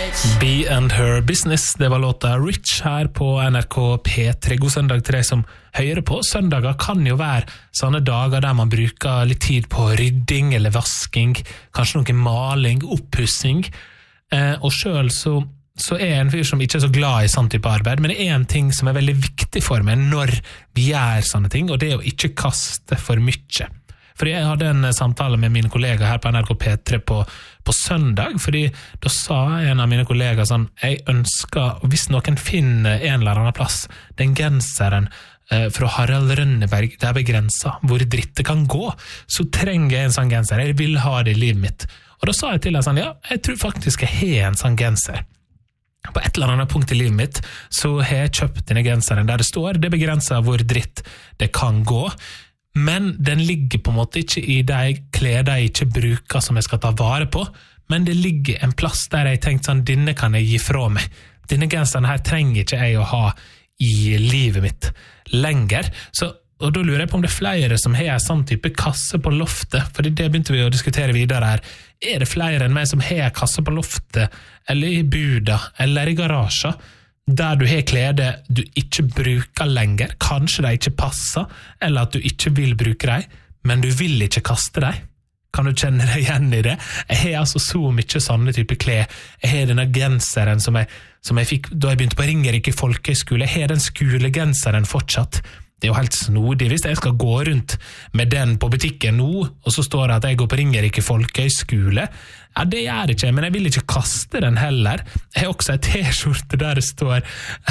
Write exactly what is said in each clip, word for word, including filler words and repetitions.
Be and Her Business, det var låta Rich her på N R K P tre. God søndag til deg som hører på. Søndager kan jo være sånne dager der man bruker litt tid på rydding eller vasking, kanskje noe maling, oppussing, eh, og selv så, så er jeg en fyr som ikke er så glad i sånn type arbeid, men det er en ting som er veldig viktig for meg når vi gjør sånne ting, og det er å ikke kaste for mye. Fordi jeg hadde en samtale med mine kollegaer her på N R K P tre på, på søndag, fordi da sa en av mine kollegaer sånn, jeg ønsker, hvis noen finner en eller annen plass, den genseren eh, fra Harald Rønneberg, der begrenset hvor dritt det kan gå, så trenger jeg en sånn genser, jeg vil ha det i livet mitt. Og da sa jeg til deg sånn, ja, jeg tror faktisk jeg har en sånn genser. På et eller annet punkt i livet mitt, så har jeg kjøpt denne genseren der det står, det begrenser hvor dritt det kan gå, men den ligger på en måte ikke i de klær jeg ikke bruker som jeg skal ta vare på, men det ligger en plass der jeg tenkte sånn, denne kan jeg gi fra meg. Denne genseren her trenger ikke jeg å ha i livet mitt lenger. Så, og da lurer jeg på om det er flere som har en sånn type kasse på loftet, fordi det begynte vi å diskutere videre her. Er det flere enn meg som har en kasse på loftet, eller i buda, eller i garasjen, der du har klede du ikke bruker lenger, kanskje de ikke passer, eller at du ikke vil bruke dem, men du vil ikke kaste dem. Kan du kjenne deg igjen i det? Jeg har altså så mye sånne type klær. Jeg har denne genseren som jeg, som jeg fikk da jeg begynte på Ringerike folkehøyskole. Jeg har den skolegenseren fortsatt. Det er jo helt snodig hvis jeg skal gå rundt med den på butikken nå, og så står det at jeg går på Ringerike folkehøyskole. Ja, det gjør ikke jeg, men jeg vil ikke kaste den heller. Jeg har også en t-skjorte der det står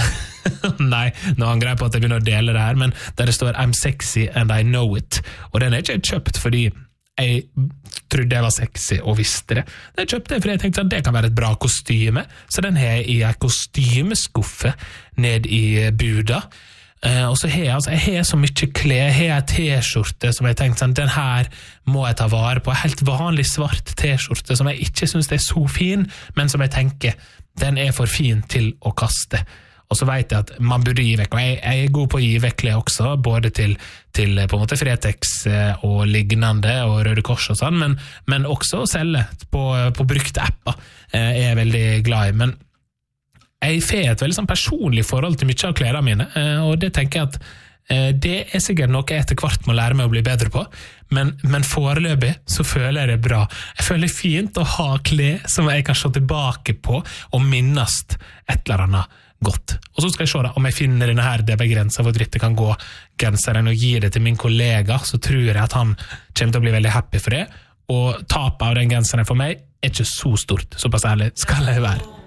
nei, nå angrer jeg på at jeg begynner å dele det her, men der det står I'm sexy and I know it. Og den er ikke kjøpt fordi jeg trodde jeg var sexy og visste det. Den kjøpte jeg fordi jeg tenkte at det kan være et bra kostyme, så den har jeg i en kostymeskuffe ned i buda. Uh, og så har jeg, altså, jeg har så mye klær, jeg har en t-skjorte som jeg tenkte sånn, den her må jeg ta vare på, en helt vanlig svart t-skjorte som jeg ikke synes er så fin, men som jeg tenker, den er for fin til å kaste. Og så vet jeg at man burde gi vekk, og jeg, jeg er god på å gi vekk klær også, både til, til på en måte Fretex og lignende og Røde Kors og sånn, men, men også å selge på, på brukte apper uh, er jeg veldig glad i, men jeg får et veldig sånn personlig forhold til mye av klærne mine, og det tenker jeg at det er sikkert noe jeg etter hvert må lære meg å bli bedre på, men, men foreløpig så føler jeg det bra. Jeg føler det fint å ha klær som jeg kan se tilbake på og minnast et eller annet godt. Og så skal jeg se da, om jeg finner denne her, det begrenser hvor dritt det kan gå, genseren, og gir det til min kollega, så tror jeg at han kommer til å bli veldig happy for det, og tapet av den genseren for meg er ikke så stort, såpass ærlig skal jeg være.